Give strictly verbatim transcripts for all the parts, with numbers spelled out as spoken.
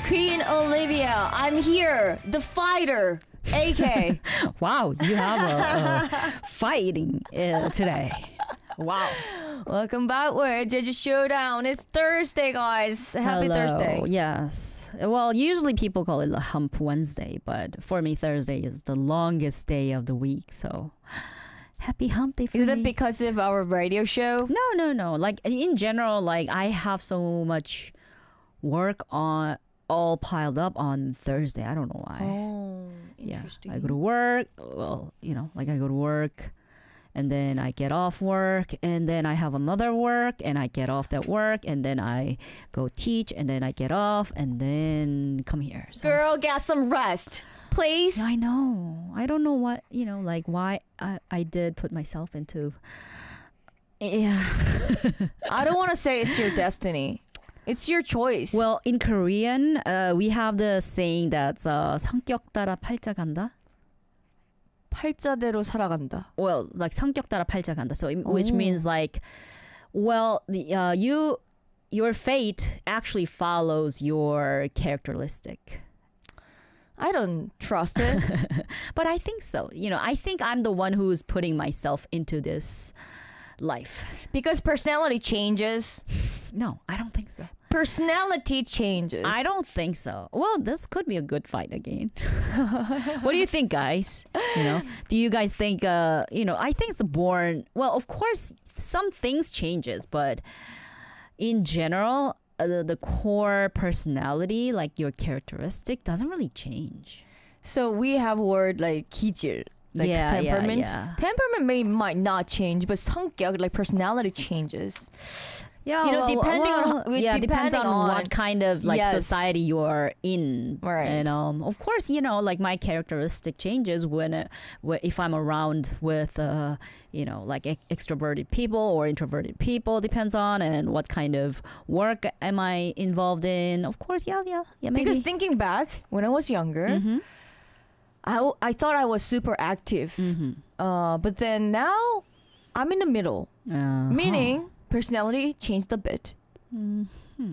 Queen Olivia. I'm here, the fighter, A K. Wow, you have a, a fighting uh, today. Wow. Welcome back. We're Jeju Showdown. It's Thursday, guys. Happy Hello. Thursday. Yes. Well, usually people call it a Hump Wednesday, but for me, Thursday is the longest day of the week. So, happy Hump Day for Is me. it because of our radio show? No, no, no. Like in general, like I have so much work on all piled up on Thursday. I don't know why. Oh, Yeah, interesting. I go to work. Well, you know, like I go to work. And then I get off work, and then I have another work, and I get off that work, and then I go teach, and then I get off, and then come here. So, Girl, get some rest, please. I know. I don't know what, you know, like why I, I did put myself into. Yeah. I don't want to say it's your destiny. It's your choice. Well, in Korean, uh, we have the saying that's uh, 성격 따라 팔자 간다. 팔자대로 살아간다. Well, like 성격 따라 팔자 간다. So, it- which Oh. means like, well, the, uh, you, your fate actually follows your characteristic. I don't trust it. But I think so. You know, I think I'm the one who's putting myself into this life. Because personality changes. No, I don't think so. Personality changes. I don't think so. Well, this could be a good fight again. What do you think, guys? You know, do you guys think? Uh, you know, I think it's born. Well, of course, some things changes, but in general, uh, the, the core personality, like your characteristic, doesn't really change. So we have a word like 기질, like Yeah, yeah, temperament. yeah. Temperament may might not change, but 성격, like personality changes. Yeah, You know, depending on how- yeah, depends depending on, on- what kind of like Yes. society you're in, Right. And um, of course, you know, like my characteristic changes when, uh, wh- if I'm around with, uh, you know, like ex- extroverted people or introverted people, depends on, and what kind of work am I involved in. Of course, yeah, yeah, yeah, maybe. Because thinking back, when I was younger, Mhm. I, w- I thought I was super active. Mhm. Uh, but then now, I'm in the middle. Uh-huh. Meaning, personality changed a bit. Mhm.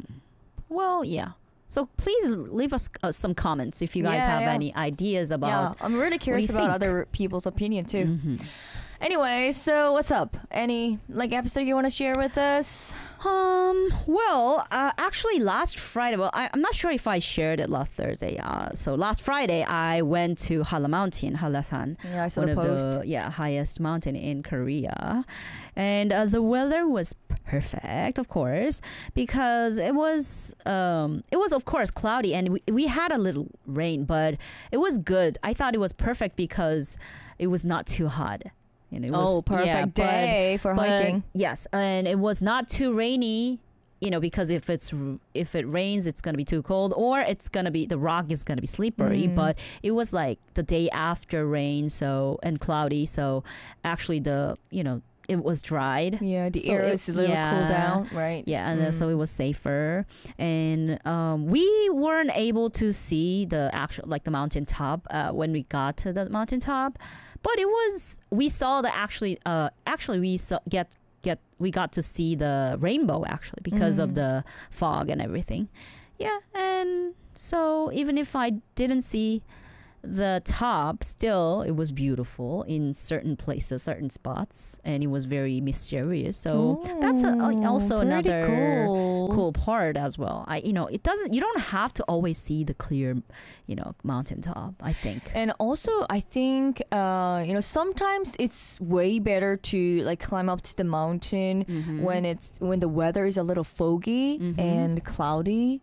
Well, yeah. So please leave us uh, some comments if you guys Yeah, have yeah. any ideas Yeah, about. I'm really curious you about think? other people's opinion too. Mhm. Anyway, so what's up? Any like episode you want to share with us? Um. Well, uh, actually, last Friday. Well, I, I'm not sure if I shared it last Thursday. Uh, so last Friday, I went to Hala Mountain, Halasan, Yeah, I saw one the of post. the yeah highest mountain in Korea, and uh, the weather was perfect, of course, because it was um it was of course cloudy, and we we had a little rain, but it was good. I thought it was perfect because it was not too hot. You know, it was, Oh, perfect yeah, but- day for but hiking. yes, and it was not too rainy. You know, because if it's r- if it rains, it's gonna be too cold, or it's gonna be the rock is gonna be slippery. Mm. But it was like the day after rain, so and cloudy. So actually, the you know it was dried. Yeah, the So air it- is a little yeah. cool down, right? Yeah, and uh, so Mm. it was safer, and um, we weren't able to see the actual like the mountain top uh, when we got to the mountain top, but it was we saw the actually uh, actually we saw get get we got to see the rainbow actually because Mm. of the fog and everything. Yeah, and so even if I didn't see the top, still it was beautiful in certain places, certain spots, and it was very mysterious. So that's a, Ooh, also pretty another cool. cool part as well. I you know it doesn't you don't have to always see the clear, you know, mountaintop. I think. And also, I think uh, you know sometimes it's way better to like climb up to the mountain Mhm. when it's when the weather is a little foggy Mhm. and cloudy.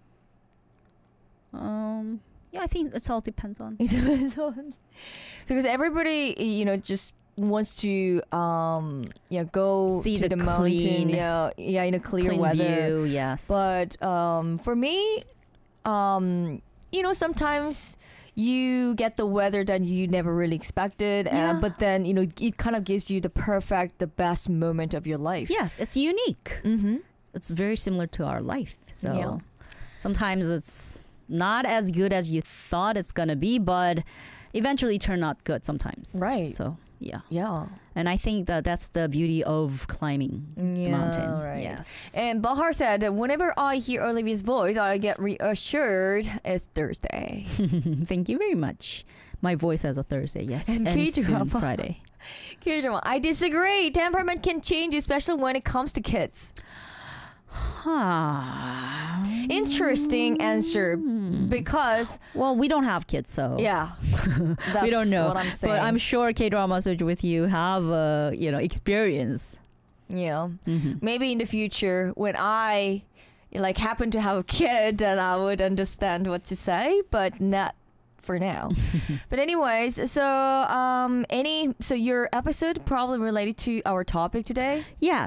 Um. Yeah, I think it all depends on. It depends on- because everybody you know just wants to um yeah go See to the the, mountain clean- yeah yeah in a clear Clean weather. view, yes. But um, for me, um, you know, sometimes you get the weather that you never really expected, Yeah. uh, but then you know it kind of gives you the perfect, the best moment of your life. yes, it's unique. Mm-hmm. It's very similar to our life. So Yeah. sometimes it's not as good as you thought it's gonna be, but eventually turn out good sometimes. Right. So Yeah. Yeah. And I think that that's the beauty of climbing the Yeah, mountain. right. Yes. And Bahar said, that whenever I hear Olivia's voice, I get reassured it's Thursday. Thank you very much. My voice has a Thursday, yes. And And, K soon drama. Friday. Kirjama, I disagree. Temperament can change, especially when it comes to kids. Huh. Interesting answer. Because, Well, we don't have kids, so yeah. That's we don't know. what I'm saying. But I'm sure K-drama search with you have uh, you know, experience. Yeah. Mhm. Maybe in the future, when I like happen to have a kid, then I would understand what to say, but not for now. But anyways, so um any so your episode probably related to our topic today. Yeah,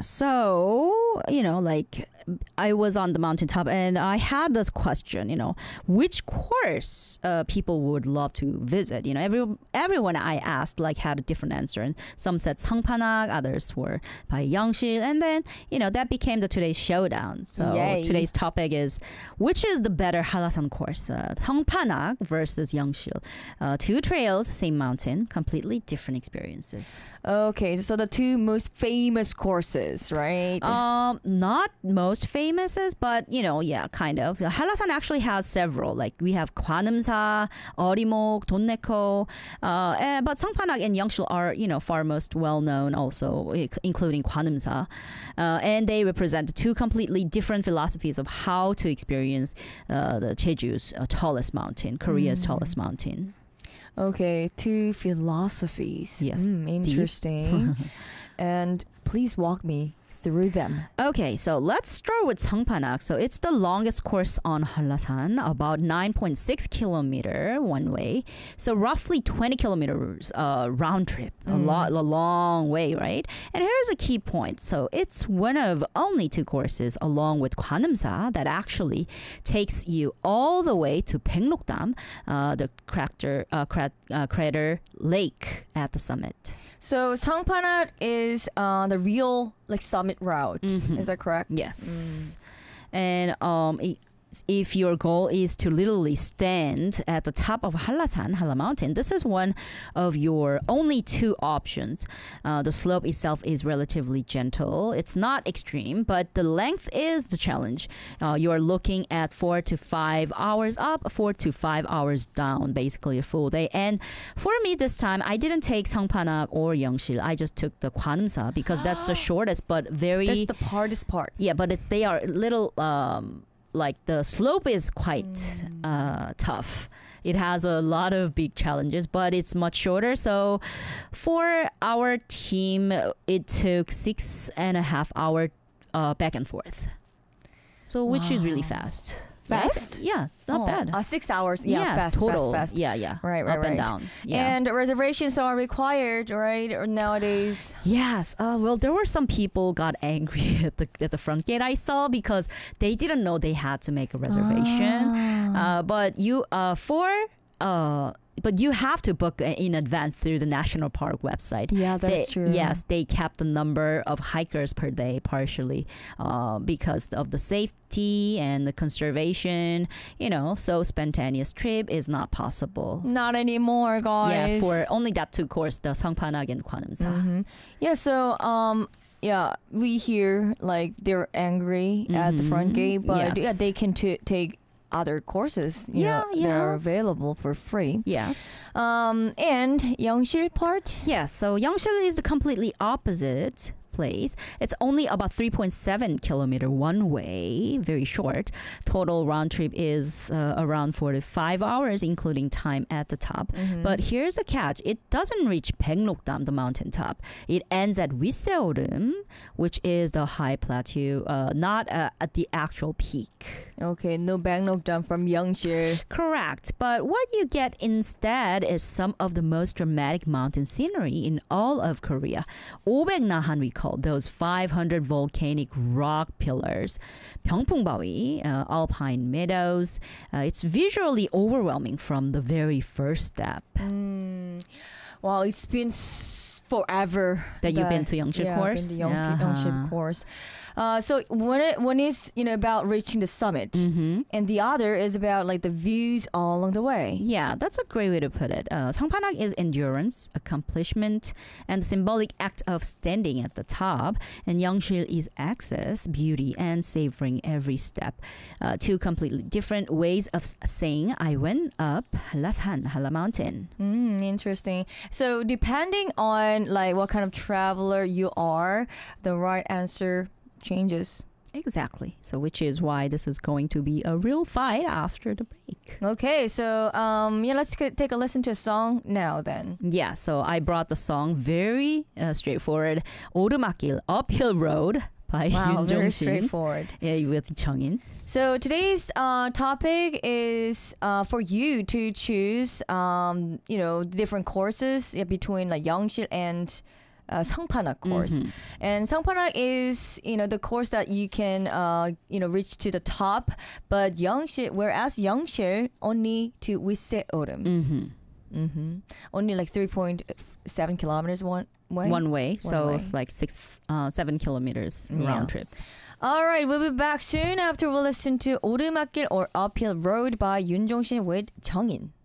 so, you know, like I was on the mountaintop and I had this question, you know, which course uh, people would love to visit? You know, every everyone I asked like had a different answer, and some said Sangpanak, others were by Yangshil, and then, you know, that became the today's showdown. So Yay. today's topic is which is the better Halasan course? Uh, Sangpanak versus Yangshil. Uh, two trails, same mountain, completely different experiences. Okay, so the two most famous courses, right? Um, not most famous, but you know, yeah, kind of. Halasan actually has several. Like we have Gwaneumsa, Orimok, Donneko, uh, eh, but Sangpanak and Yangshil are, you know, far most well known also, i- including Gwaneumsa, uh, and they represent two completely different philosophies of how to experience uh, the Jeju's uh, tallest mountain, Korea's Mm. tallest mountain. Okay, two philosophies. Yes, Mm, deep. interesting. And please walk me through them. Okay, so let's start with Sangpanak. So it's the longest course on Halasan, about nine point six kilometer one way. So roughly twenty kilometers uh, round trip, a Mm. lot, a long way, right? And here's a key point. So it's one of only two courses, along with Gwaneumsa, that actually takes you all the way to Baeknokdam, uh, the crater, uh, crat, uh, crater lake at the summit. So Sangpanak is uh, the real like summit route. Mhm. Is that correct? Yes. And um, i- if your goal is to literally stand at the top of Halasan, Hala Mountain, this is one of your only two options. Uh, the slope itself is relatively gentle. It's not extreme, but the length is the challenge. Uh, you are looking at four to five hours up, four to five hours down, basically a full day. And for me this time, I didn't take Sangpanak or Yangshil. I just took the Gwaneumsa because that's the shortest, but very... That's the hardest part. Yeah, but it's, they are little, um, like the slope is quite Mm. uh, tough. It has a lot of big challenges, but it's much shorter. So for our team, it took six and a half hour uh, back and forth. So which is really Wow. fast. Fast? Yeah, not Oh, bad. Uh, six hours. Yeah, yes, fast, total. fast, fast. Yeah, yeah. Right, right, Up and right. down. Yeah. And reservations are required, right? Or nowadays. Yes. Uh, well, there were some people got angry at the at the front gate I saw because they didn't know they had to make a reservation. Ah. Uh, but you uh for uh but you have to book uh, in advance through the national park website. Yeah, that's They- true. Yes, they kept the number of hikers per day partially uh, because of the safety and the conservation. You know, so spontaneous trip is not possible. Not anymore, guys. Yes, for only that two course, the Sangpanak and Gwaneumsa. Mhm. Yeah, so um yeah, we hear like they're angry at the front Mhm. gate, but Yes. yeah, they can t- take other courses, you Yeah, know, that are yes. available for free. Yes. Um and Yangshil part? Yes, so Yangshil is the completely opposite place. It's only about three point seven kilometer one way, very short. Total round trip is uh, around forty-five hours, including time at the top. Mhm. But here's the catch. It doesn't reach Baeknokdam, the mountaintop. It ends at Wisseorum, which is the high plateau, uh, not uh, at the actual peak. Okay, no Baeknokdam from Yangshil. Correct. But what you get instead is some of the most dramatic mountain scenery in all of Korea. 오백나한 we call those five hundred volcanic rock pillars. Pyeongpungbawi, uh, alpine meadows. Uh, it's visually overwhelming from the very first step. Mm. Well, it's been s- forever That you've been to Yangshil yeah, course? I've been to Yangshil, Uh-huh. Yangshil course. Uh, so one it, one is you know about reaching the summit, Mm-hmm. and the other is about like the views all along the way. Yeah, that's a great way to put it. Uh, Sangpanak is endurance, accomplishment, and symbolic act of standing at the top. And Yeongsil is access, beauty, and savoring every step. Uh, two completely different ways of s- saying I went up Halasan, Hala Mountain. Mm, interesting. So depending on like what kind of traveler you are, the right answer changes. Exactly. So, which is why this is going to be a real fight after the break. Okay, so um, yeah, let's g- take a listen to a song now then. Yeah, so I brought the song very uh, straightforward. 오르막길, Uphill Road by Wow, Yoon very Jong-shin. straightforward. Yeah, with Chungin. So today's uh, topic is uh, for you to choose, um, you know, different courses yeah, between like Yeongsil and uh, Sangpanak course. Mhm. And Sangpanak is, you know, the course that you can, uh, you know, reach to the top. But Yeongsil, whereas Yeongsil only to Wisse Orem. Mm-hmm. Mm-hmm. Only like three point seven kilometers one way. One way, so way. it's like six, uh, seven kilometers Yeah. round trip. All right, we'll be back soon after we listen to 오르막길 or Uphill Road by Yoon Jong-shin with Jeongin.